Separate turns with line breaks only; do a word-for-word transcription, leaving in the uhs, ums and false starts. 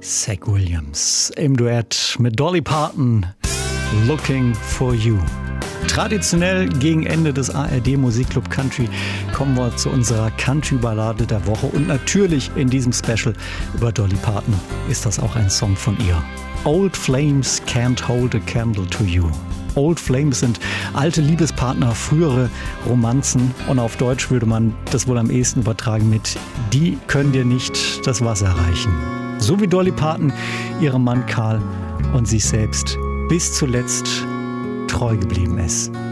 Zach Williams im Duett mit Dolly Parton, Looking for You. Traditionell gegen Ende des A R D Musikclub Country kommen wir zu unserer Country-Ballade der Woche. Und natürlich in diesem Special über Dolly Parton ist das auch ein Song von ihr. Old Flames Can't Hold a Candle to You. Old Flames sind alte Liebespartner, frühere Romanzen. Und auf Deutsch würde man das wohl am ehesten übertragen mit Die können dir nicht das Wasser reichen. So wie Dolly Parton ihrem Mann Carl und sich selbst bis zuletzt treu geblieben ist.